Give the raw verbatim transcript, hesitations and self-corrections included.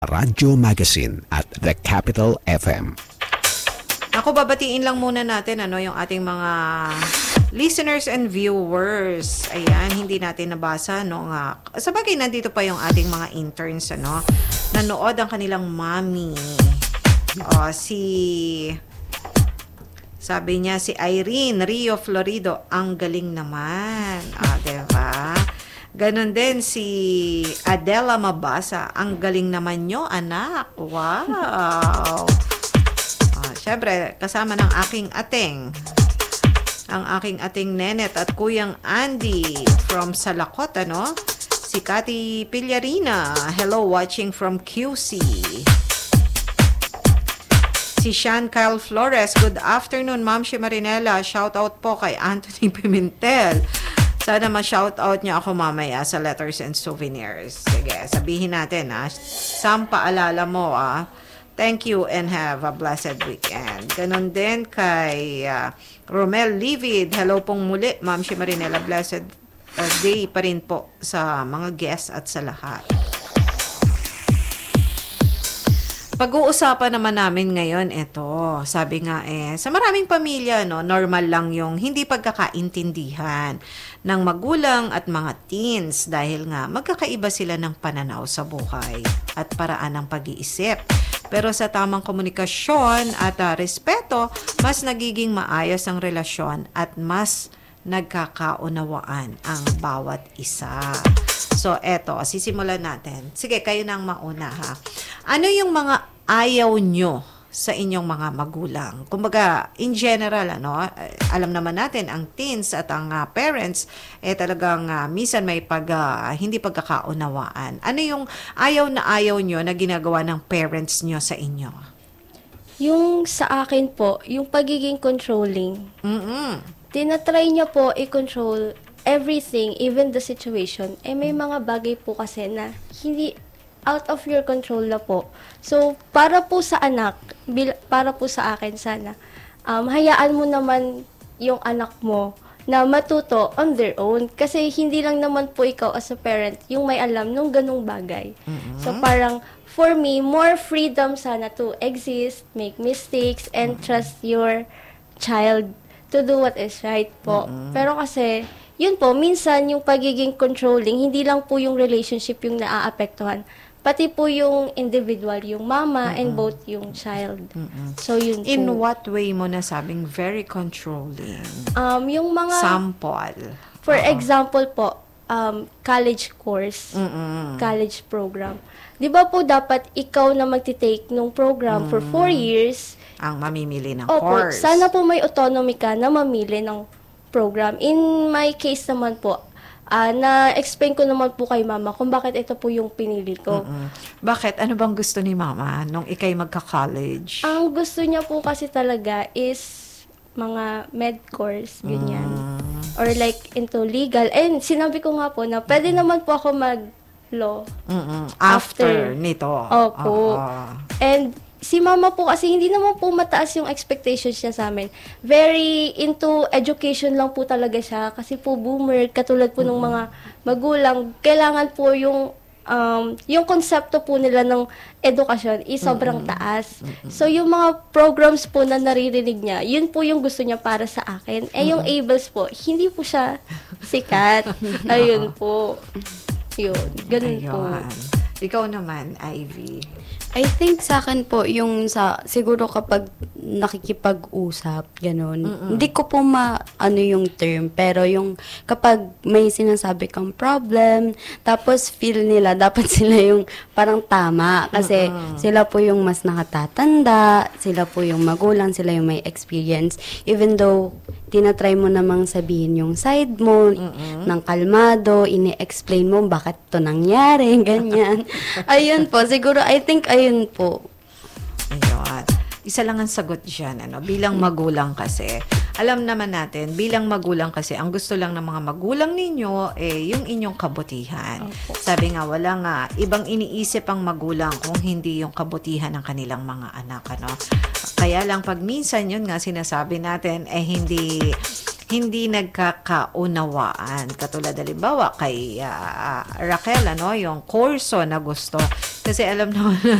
Radyo Magazine at The Capital F M. Ako, babatiin lang muna natin ano yung ating mga listeners and viewers. Ayan, hindi natin nabasa no nga. Sabagay, nandito pa yung ating mga interns ano. Nanood ang kanilang mommy. O, si sabi niya si Irene Rio Florido, ang galing naman. Ah, diba? Ganon din si Adela Mabasa, ang galing naman nyo, anak. Wow. Ah, syempre, kasama ng aking ating, ang aking ating nenet at kuyang Andy from Salakot, ano? Si Cathy Pillarina, hello, watching from Q C. Si Sean Kyle Flores, good afternoon, Ma'am Shi Marinela. Shout out po kay Anthony Pimentel. Sana ma-shoutout niya ako mamaya sa letters and souvenirs. Sige, sabihin natin ha. Sam, paalala mo ah. Thank you and have a blessed weekend. Ganon din kay uh, Romel Livid. Hello pong muli, Ma'am Shi Marinela. Blessed uh, day pa rin po sa mga guests at sa lahat. Pag-uusapan naman namin ngayon, ito, sabi nga eh, sa maraming pamilya, no, normal lang yung hindi pagkakaintindihan ng magulang at mga teens dahil nga magkakaiba sila ng pananaw sa buhay at paraan ng pag-iisip. Pero sa tamang komunikasyon at uh, respeto, mas nagiging maayos ang relasyon at mas nagkakaunawaan ang bawat isa. So, eto, sisimulan natin. Sige, kayo nang mauna ha. Ano yung mga ayaw nyo sa inyong mga magulang? Kumbaga, in general, ano, alam naman natin, ang teens at ang uh, parents, eh talagang uh, minsan may pag, uh, hindi pagkakaunawaan. Ano yung ayaw na ayaw nyo na ginagawa ng parents nyo sa inyo? Yung sa akin po, yung pagiging controlling. Mm-mm. Tinatry niya po i-control everything, even the situation. Eh may mga bagay po kasi na hindi out of your control na po. So, para po sa anak, bil- para po sa akin sana, um, hayaan mo naman yung anak mo na matuto on their own. Kasi hindi lang naman po ikaw as a parent yung may alam nung ganung bagay. Mm-hmm. So, parang, for me, more freedom sana to exist, make mistakes, and mm-hmm. trust your child to do what is right po. Mm-hmm. Pero kasi, yun po, minsan yung pagiging controlling, hindi lang po yung relationship yung naaapektuhan. Pati po yung individual, yung mama mm-hmm. and both yung child. Mm-hmm. So, yun In po. what way mo nasabing very controlling? Um, yung mga... Sample. For Uh-oh. example po, um, college course, Mm-mm. college program. Di ba po dapat ikaw na magti-take nung program mm. for four years? Ang mamimili ng Opo, course. sana po may autonomy ka na mamili ng program. In my case naman po, Uh, na-explain ko naman po kay mama kung bakit ito po yung pinili ko. Mm-mm. Bakit? Ano bang gusto ni mama nung ikay magka-college? Ang gusto niya po kasi talaga is mga med course, ganyan. Mm. Or like into legal. And sinabi ko nga po na pwede naman po ako mag-law. Mm-mm. After, after nito. Opo. Uh-oh. And si mama po kasi hindi naman po mataas yung expectations niya sa amin. Very into education lang po talaga siya kasi po boomer, katulad po mm-hmm. ng mga magulang, kailangan po yung um, yung konsepto po nila ng edukasyon is sobrang mm-hmm. taas. Mm-hmm. So yung mga programs po na naririnig niya, yun po yung gusto niya para sa akin. Eh yung mm-hmm. Ables po, hindi po siya sikat. Ayun po. Yun, ganun Ayun. po. Ikaw naman, Ivy. I think sa akin po, yung sa, siguro kapag nakikipag-usap, gano'n, Mm-mm. hindi ko po ma, ano yung term, pero yung kapag may sinasabi kang problem, tapos feel nila, dapat sila yung parang tama, kasi Mm-mm. sila po yung mas nakatatanda, sila po yung magulang, sila yung may experience, even though tinatry mo namang sabihin yung side mo, Mm-mm. ng kalmado, ini-explain mo bakit to nangyari, ganyan. Ayun po, siguro, I think, ayun po. Ayun. Isa lang ang sagot dyan, ano, bilang magulang kasi. Alam naman natin, bilang magulang kasi, ang gusto lang ng mga magulang ninyo, eh, yung inyong kabutihan. Opo. Sabi nga, wala nga, ibang iniisip ang magulang kung hindi yung kabutihan ng kanilang mga anak, ano. Kaya lang, pag minsan yun nga, sinasabi natin, eh, hindi... hindi nagkakaunawaan. Katulad halimbawa kay uh, Raquel, ano, yung kurso na gusto Kasi alam naman